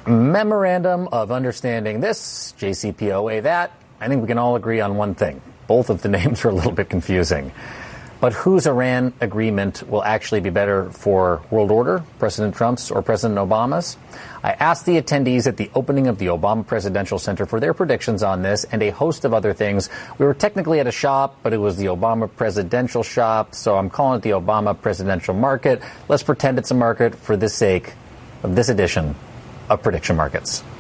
Memorandum of Understanding this, JCPOA that. I think we can all agree on one thing. Both of the names are a little bit confusing. But whose Iran agreement will actually be better for world order, President Trump's or President Obama's? I asked the attendees at the opening of the Obama Presidential Center for their predictions on this and a host of other things. We were technically at a shop, but it was the Obama Presidential Shop, so I'm calling it the Obama Presidential Market. Let's pretend it's a market for the sake of this edition of Prediction Markets.